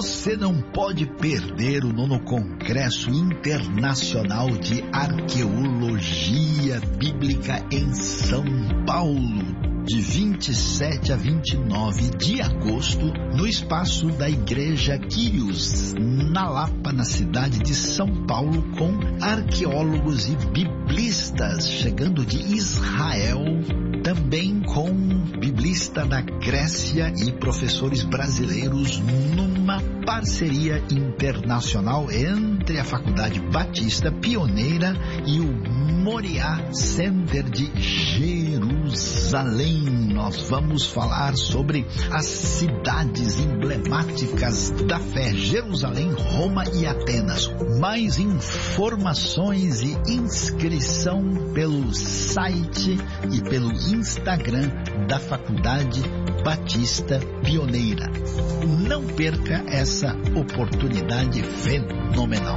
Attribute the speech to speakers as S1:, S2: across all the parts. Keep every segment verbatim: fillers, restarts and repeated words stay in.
S1: Você não pode perder o nono Congresso Internacional de Arqueologia Bíblica em São Paulo, de vinte e sete a vinte e nove de agosto, no espaço da Igreja Quírios, na Lapa, na cidade de São Paulo, com arqueólogos e biblistas chegando de Israel, também com biblista da Grécia e professores brasileiros, numa parceria internacional entre a Faculdade Batista Pioneira e o Moriá Center de Jerusalém. Nós vamos falar sobre as cidades emblemáticas da fé: Jerusalém, Roma e Atenas. Mais informações e inscrição pelo site e pelo Instagram da Faculdade Batista Pioneira. Não perca essa oportunidade fenomenal.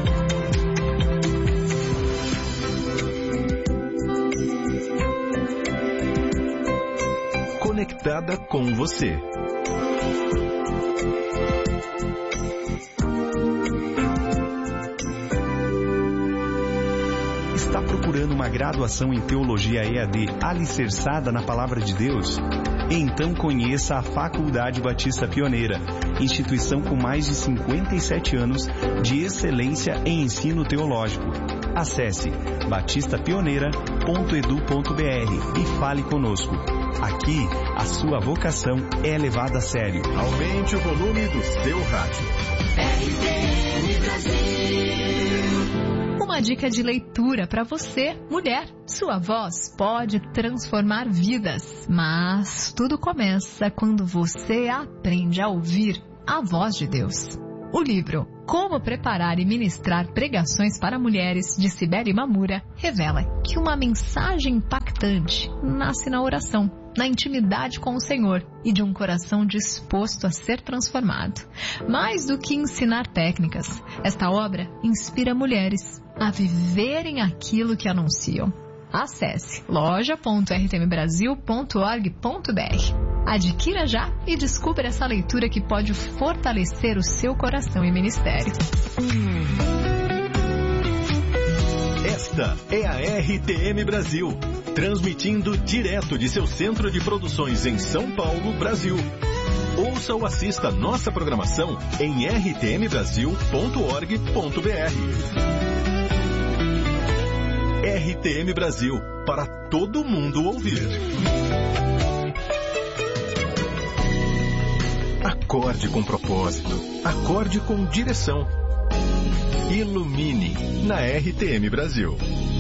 S2: Conectada com você. Está procurando uma graduação em Teologia E A D alicerçada na Palavra de Deus? Então conheça a Faculdade Batista Pioneira, instituição com mais de cinquenta e sete anos de excelência em ensino teológico. Acesse batista pioneira ponto edu ponto br e fale conosco. Aqui, a sua vocação é levada a sério. Aumente o volume do seu rádio.
S3: R T M Brasil.
S4: Uma dica de leitura para você, mulher. Sua voz pode transformar vidas, mas tudo começa quando você aprende a ouvir a voz de Deus. O livro Como Preparar e Ministrar Pregações para Mulheres, de Cibele Mamura, revela que uma mensagem impactante nasce na oração, na intimidade com o Senhor e de um coração disposto a ser transformado. Mais do que ensinar técnicas, esta obra inspira mulheres a viverem aquilo que anunciam. Acesse loja ponto r t m brasil ponto org ponto b r. Adquira já e descubra essa leitura que pode fortalecer o seu coração e ministério.
S2: Esta é a R T M Brasil, transmitindo direto de seu centro de produções em São Paulo, Brasil. Ouça ou assista nossa programação em r t m brasil ponto org ponto b r. R T M Brasil, para todo mundo ouvir. Acorde com propósito, acorde com direção. Ilumine na R T M Brasil.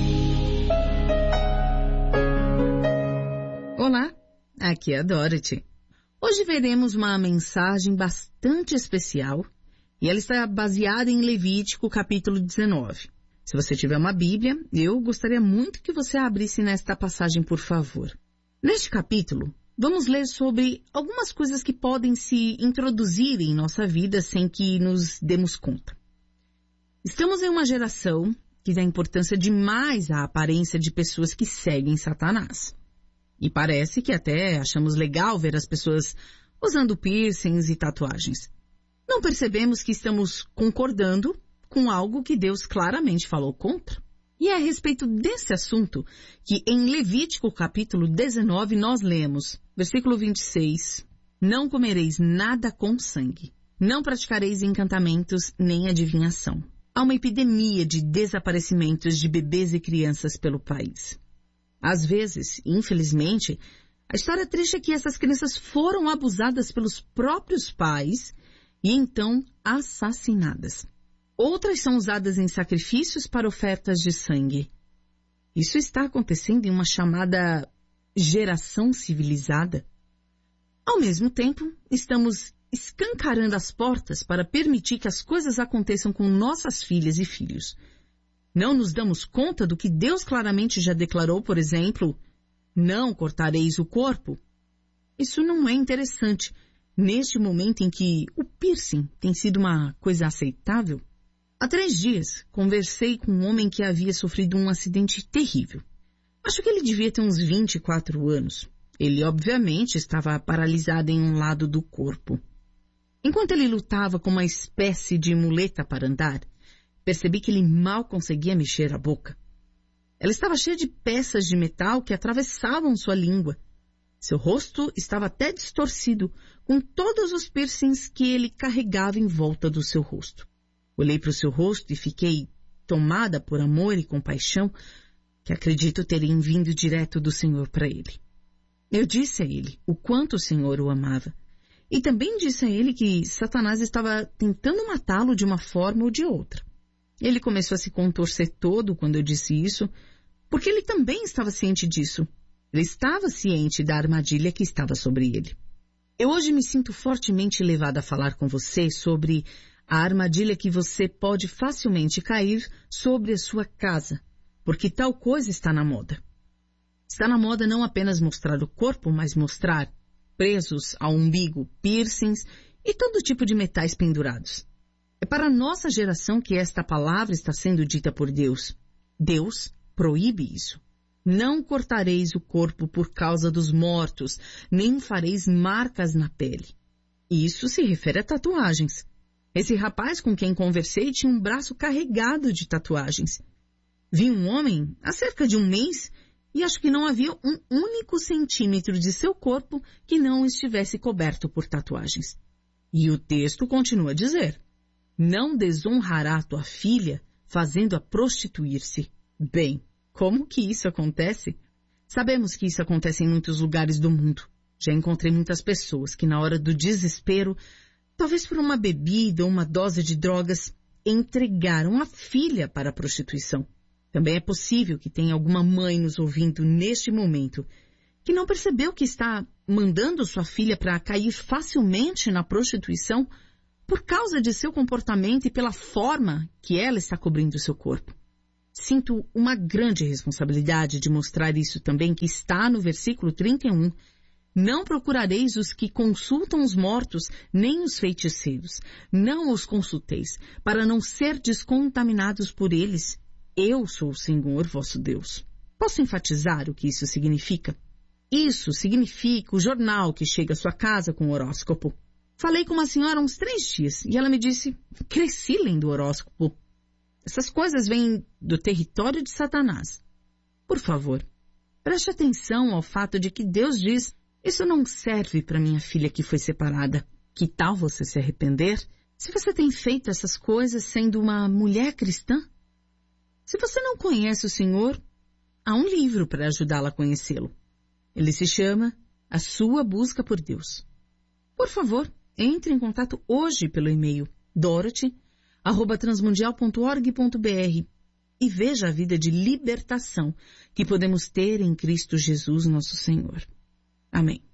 S5: Olá, aqui é a Dorothy. Hoje veremos uma mensagem bastante especial e ela está baseada em Levítico capítulo dezenove. Se você tiver uma Bíblia, eu gostaria muito que você abrisse nesta passagem, por favor. Neste capítulo, vamos ler sobre algumas coisas que podem se introduzir em nossa vida sem que nos demos conta. Estamos em uma geração que dá importância demais à aparência de pessoas que seguem Satanás. E parece que até achamos legal ver as pessoas usando piercings e tatuagens. Não percebemos que estamos concordando com algo que Deus claramente falou contra? E é a respeito desse assunto que em Levítico capítulo dezenove nós lemos, versículo vinte e seis, não comereis nada com sangue, não praticareis encantamentos nem adivinhação. Há uma epidemia de desaparecimentos de bebês e crianças pelo país. Às vezes, infelizmente, a história triste é que essas crianças foram abusadas pelos próprios pais e então assassinadas. Outras são usadas em sacrifícios para ofertas de sangue. Isso está acontecendo em uma chamada geração civilizada. Ao mesmo tempo, estamos escancarando as portas para permitir que as coisas aconteçam com nossas filhas e filhos. Não nos damos conta do que Deus claramente já declarou, por exemplo, não cortareis o corpo. Isso não é interessante neste momento em que o piercing tem sido uma coisa aceitável. Há três dias, conversei com um homem que havia sofrido um acidente terrível. Acho que ele devia ter uns vinte e quatro anos. Ele, obviamente, estava paralisado em um lado do corpo. Enquanto ele lutava com uma espécie de muleta para andar, percebi que ele mal conseguia mexer a boca. Ela estava cheia de peças de metal que atravessavam sua língua. Seu rosto estava até distorcido, com todos os piercings que ele carregava em volta do seu rosto. Olhei para o seu rosto e fiquei tomada por amor e compaixão, que acredito terem vindo direto do Senhor para ele. Eu disse a ele o quanto o Senhor o amava. E também disse a ele que Satanás estava tentando matá-lo de uma forma ou de outra. Ele começou a se contorcer todo quando eu disse isso, porque ele também estava ciente disso. Ele estava ciente da armadilha que estava sobre ele. Eu hoje me sinto fortemente levada a falar com você sobre a armadilha que você pode facilmente cair sobre a sua casa, porque tal coisa está na moda. Está na moda não apenas mostrar o corpo, mas mostrar presos ao umbigo, piercings e todo tipo de metais pendurados. É para a nossa geração que esta palavra está sendo dita por Deus. Deus proíbe isso. Não cortareis o corpo por causa dos mortos, nem fareis marcas na pele. Isso se refere a tatuagens. Esse rapaz com quem conversei tinha um braço carregado de tatuagens. Vi um homem há cerca de um mês e acho que não havia um único centímetro de seu corpo que não estivesse coberto por tatuagens. E o texto continua a dizer: não desonrará tua filha fazendo-a prostituir-se. Bem, como que isso acontece? Sabemos que isso acontece em muitos lugares do mundo. Já encontrei muitas pessoas que na hora do desespero, talvez por uma bebida ou uma dose de drogas, entregaram a filha para a prostituição. Também é possível que tenha alguma mãe nos ouvindo neste momento que não percebeu que está mandando sua filha para cair facilmente na prostituição por causa de seu comportamento e pela forma que ela está cobrindo seu corpo. Sinto uma grande responsabilidade de mostrar isso também, que está no versículo trinta e um. Não procurareis os que consultam os mortos, nem os feiticeiros. Não os consulteis, para não ser descontaminados por eles. Eu sou o Senhor, vosso Deus. Posso enfatizar o que isso significa? Isso significa o jornal que chega à sua casa com o horóscopo. Falei com uma senhora há uns três dias e ela me disse: cresci lendo o horóscopo. Essas coisas vêm do território de Satanás. Por favor, preste atenção ao fato de que Deus diz: isso não serve para minha filha que foi separada. Que tal você se arrepender se você tem feito essas coisas sendo uma mulher cristã? Se você não conhece o Senhor, há um livro para ajudá-la a conhecê-lo. Ele se chama A Sua Busca por Deus. Por favor, entre em contato hoje pelo e-mail dorothy arroba transmundial ponto org ponto br e veja a vida de libertação que podemos ter em Cristo Jesus, nosso Senhor. Amém.